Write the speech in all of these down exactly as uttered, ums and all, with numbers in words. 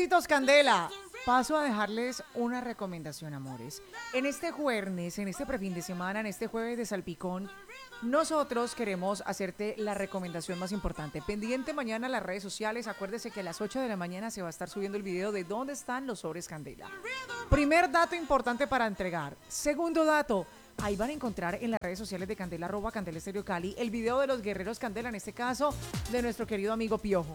Guerreritos Candela, paso a dejarles una recomendación, amores. En este jueves, en este prefin de semana, en este jueves de salpicón, nosotros queremos hacerte la recomendación más importante. Pendiente mañana en las redes sociales, acuérdese que a las ocho de la mañana se va a estar subiendo el video de dónde están los sobres Candela. Primer dato importante para entregar. Segundo dato, ahí van a encontrar en las redes sociales de Candela, arroba Candela Estéreo Cali, el video de los guerreros Candela, en este caso, de nuestro querido amigo Piojo.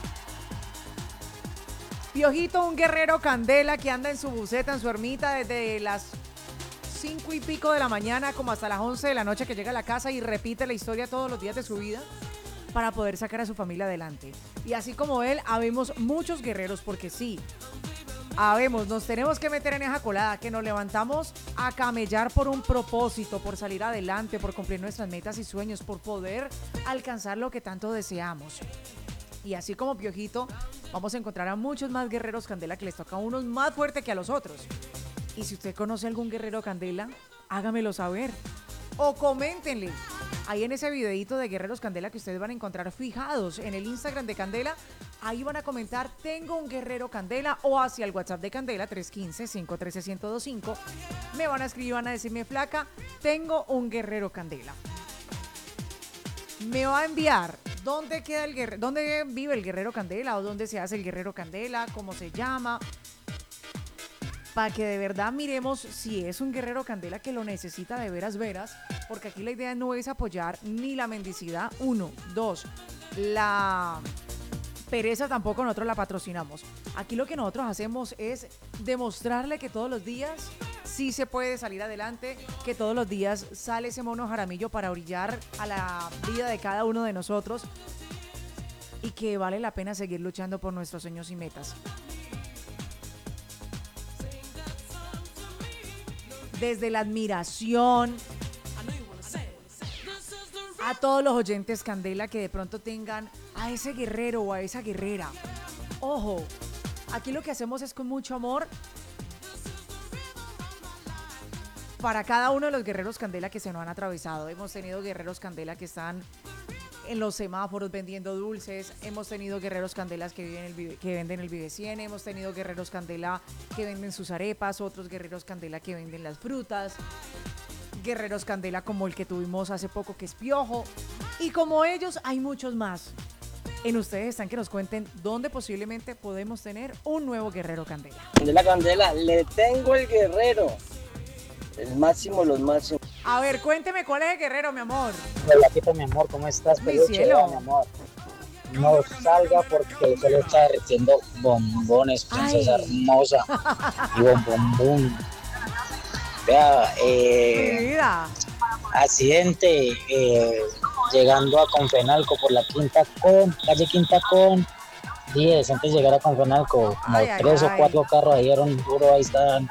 Piojito, un guerrero Candela que anda en su buceta, en su ermita, desde las cinco y pico de la mañana como hasta las once de la noche, que llega a la casa y repite la historia todos los días de su vida para poder sacar a su familia adelante. Y así como él, habemos muchos guerreros, porque sí, habemos, nos tenemos que meter en esa colada, que nos levantamos a camellar por un propósito, por salir adelante, por cumplir nuestras metas y sueños, por poder alcanzar lo que tanto deseamos. Y así como Piojito, vamos a encontrar a muchos más guerreros Candela, que les toca a unos más fuerte que a los otros. Y si usted conoce algún guerrero Candela, hágamelo saber. O coméntenle. Ahí en ese videito de Guerreros Candela que ustedes van a encontrar fijados en el Instagram de Candela, ahí van a comentar, tengo un guerrero Candela, o hacia el WhatsApp de Candela, tres uno cinco, cinco uno tres, uno cero dos cinco. Me van a escribir, van a decirme, flaca, tengo un guerrero Candela. Me va a enviar dónde queda el guerrero, dónde vive el guerrero Candela, o dónde se hace el guerrero Candela, cómo se llama, para que de verdad miremos si es un guerrero Candela que lo necesita de veras veras, porque aquí la idea no es apoyar ni la mendicidad, uno, dos, la pereza tampoco nosotros la patrocinamos. Aquí lo que nosotros hacemos es demostrarle que todos los días sí se puede salir adelante, que todos los días sale ese mono jaramillo para brillar a la vida de cada uno de nosotros, y que vale la pena seguir luchando por nuestros sueños y metas. Desde la admiración a todos los oyentes Candela que de pronto tengan a ese guerrero o a esa guerrera. Ojo, aquí lo que hacemos es con mucho amor para cada uno de los guerreros Candela que se nos han atravesado. Hemos tenido guerreros Candela que están en los semáforos vendiendo dulces, hemos tenido guerreros Candelas que, viven el Vive, que venden el Vive cien, hemos tenido guerreros Candela que venden sus arepas, otros guerreros Candela que venden las frutas, guerreros Candela como el que tuvimos hace poco, que es Piojo, y como ellos hay muchos más. En ustedes están que nos cuenten dónde posiblemente podemos tener un nuevo guerrero Candela. Candela, Candela, le tengo el guerrero. El máximo, los máximos. A ver, cuénteme cuál es el guerrero, mi amor. Hola, ¿qué tal, mi amor? ¿Cómo estás, Mi peluche? cielo. Mi amor. No salga porque solo está derritiendo bombones, princesa Ay. hermosa. Y bombombón. Vea, eh, Mi vida. accidente eh, llegando a Confenalco por la Quinta Con, calle Quinta Con diez, antes de llegar a Confenalco, como Ay, ay, tres ay. o cuatro carros ahí dieron duro, ahí están,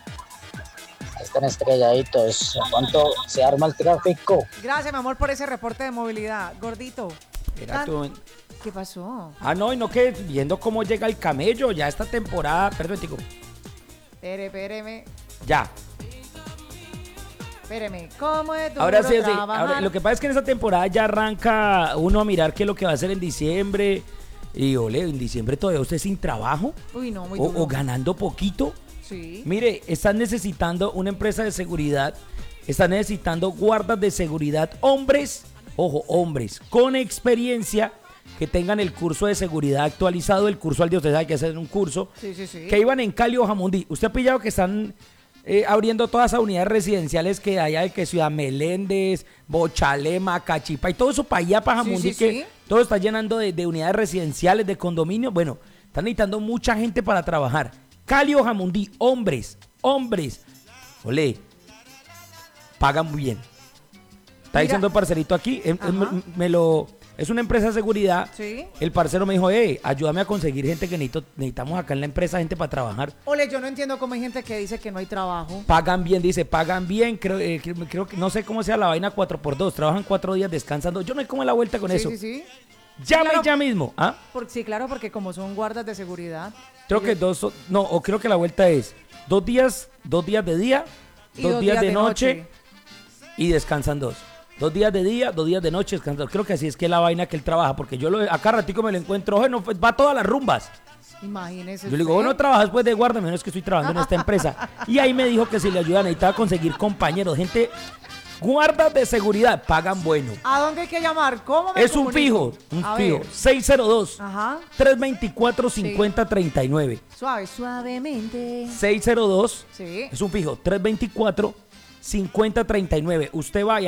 ahí están estrelladitos. ¿En cuánto se arma el tráfico? Gracias, mi amor, por ese reporte de movilidad. Gordito. Era Tan- tú. ¿Qué pasó? Ah, no, y no que viendo cómo llega el camello ya esta temporada, perdón, digo, Espere, espéreme, ya. espéreme. ¿Cómo es duro Ahora sí, sí, trabajar? ahora, lo que pasa es que en esta temporada ya arranca uno a mirar qué es lo que va a hacer en diciembre. Y ole, en diciembre todavía usted sin trabajo Uy, no, muy o, duro. o ganando poquito. Sí. Mire, están necesitando una empresa de seguridad, están necesitando guardas de seguridad, hombres, ojo, hombres con experiencia, que tengan el curso de seguridad actualizado, el curso al día, usted sabe que hacer un curso, Sí, sí, sí. que iban en Cali o Jamundí. Usted ha pillado que están eh, abriendo todas esas unidades residenciales que hay allá, que Ciudad Meléndez, Bochalema, Cachipa y todo eso para allá, para Sí, Jamundí, sí, que sí. todo está llenando de, de unidades residenciales, de condominios. Bueno, están necesitando mucha gente para trabajar. Cali o Jamundí, hombres, hombres, ole, pagan muy bien. Está Mira. diciendo el parcerito aquí, em- em- Ajá. me lo, es una empresa de seguridad. Sí. El parcero me dijo, eh, ayúdame a conseguir gente que necesito, necesitamos acá en la empresa gente para trabajar. Ole, yo no entiendo cómo hay gente que dice que no hay trabajo. Pagan bien, dice, pagan bien, creo, eh, creo, creo que, no sé cómo sea la vaina cuatro por dos, trabajan cuatro días descansando. Yo no sé cómo es la vuelta con Sí, eso. sí, sí. Llame Claro. ya mismo, ¿ah? Por- sí, claro, porque como son guardas de seguridad. Creo que ellos- dos, son- no, o creo que la vuelta es dos días, dos días de día, Y dos, días, de noche, y descansan dos. Dos días de día, dos días de noche, descansan dos. Creo que así es que es la vaina que él trabaja, porque yo lo, acá ratico me lo encuentro, oye, no, pues, va a todas las rumbas. Imagínese. Yo le digo, usted. vos no trabajas pues de guarda, menos que estoy trabajando en esta empresa. Y ahí me dijo que si le ayudan, necesitaba conseguir compañeros, gente, guardas de seguridad, pagan bueno. ¿A dónde hay que llamar? ¿Cómo me Es un comunico? fijo, un A fijo. ver. seis cero dos, Ajá. tres dos cuatro, cinco cero tres nueve. Suave, suavemente. seis cero dos, Sí. es un fijo, tres dos cuatro, cinco cero tres nueve. Usted vaya.